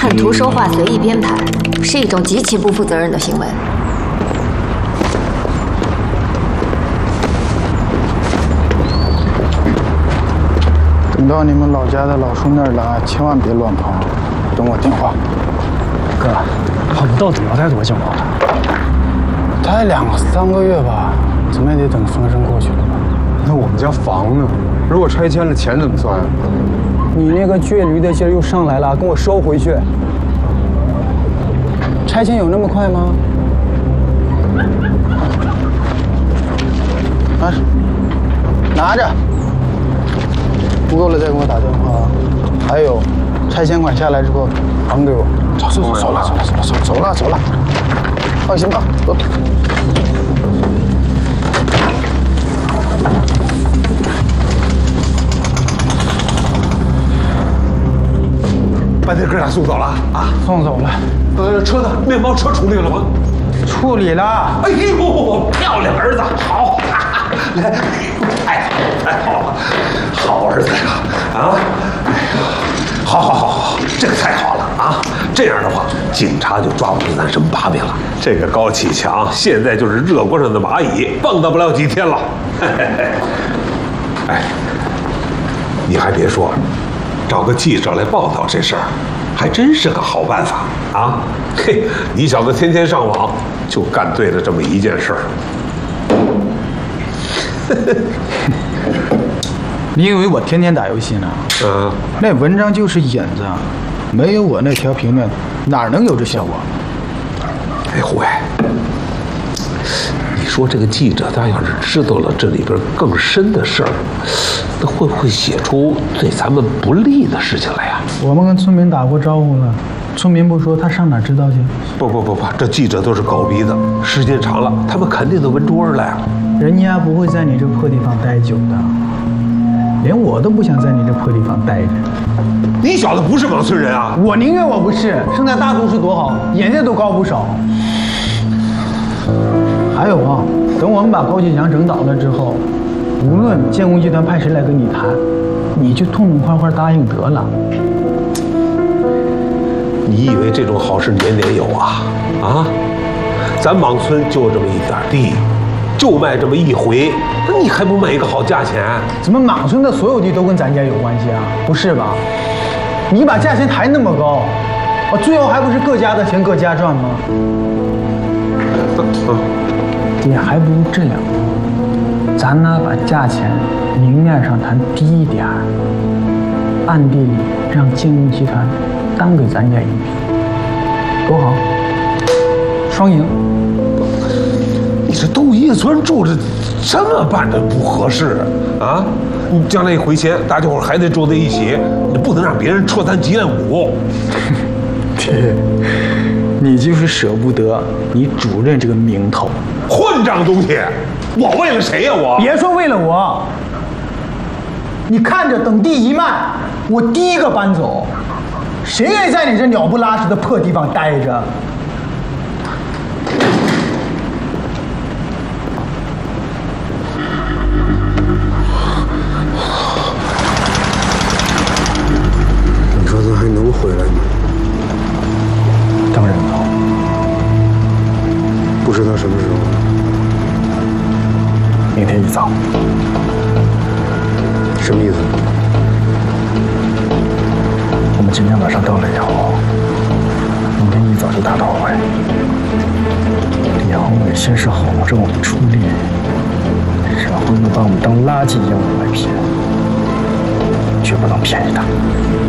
趁图说话随意编排，是一种极其不负责任的行为。 等到你们老家的老叔那儿来，千万别乱跑，等我电话。 哥，跑不到底要待多久啊？ 待2、3个月吧，怎么也得等风声过去了吧？ 那我们家房呢？如果拆迁了，钱怎么算啊？ 你那个倔驴的劲儿又上来了，跟我收回去。拆迁有那么快吗？啊，拿着，不够了再给我打电话。还有，拆迁款下来之后还给我。走了，放心吧，走。 把那哥俩送走了啊？ 送走了。 车呢？面包车处理了吗？ 处理了。 哎呦，漂亮儿子，好！来，太好了，好儿子呀！啊，哎呀，好，这个太好了啊！这样的话，警察就抓不住咱什么把柄了。这个高启强现在就是热锅上的蚂蚁，蹦跶不了几天了。哎，你还别说，找个记者来报道这事儿，还真是个好办法啊！嘿，你小子天天上网，就干对了这么一件事儿。 你以为我天天打游戏呢？那文章就是引子，没有我那条评论，哪能有这效果？ 哎，胡伟，你说这个记者他要是知道了这里边更深的事儿，那会不会写出对咱们不利的事情来呀？ 我们跟村民打过招呼了，村民不说，他上哪知道去？ 不，这记者都是狗鼻子，时间长了，他们肯定都闻出味儿来啊。 人家不会在你这破地方待久的，连我都不想在你这破地方待着。 你小子不是莽村人啊？ 我宁愿我不是，生在大都市多好，眼界都高不少。还有啊，等我们把高启强整倒了之后，无论建工集团派谁来跟你谈，你就痛痛快快答应得了。 你以为这种好事年年有啊？啊，咱莽村就这么一点地，就卖这么一回，那你还不卖一个好价钱？ 怎么莽村的所有地都跟咱家有关系啊？不是吧？你把价钱抬那么高，最后还不是各家的钱各家赚吗？也还不如这样，咱呢把价钱明面上谈低一点儿，暗地里让建工集团单给咱家一笔，多好，双赢。 你这都一村住着，这么办着不合适啊！你将来一回迁，大家伙还得住在一起，你不能让别人戳咱脊梁骨。 爹，你就是舍不得你主任这个名头， 混账东西！我为了谁呀？我别说为了我，你看着等地一卖，我第一个搬走，谁愿意在你这鸟不拉屎的破地方待着？ 你说他还能回来吗？ 当然能。 不知道什么时候。 明天一早。 什么意思？ 我们今天晚上到了以后，明天一早就打道回。李宏伟先是吼着我们出力，然后又把我们当垃圾一样往外骗，绝不能便宜他。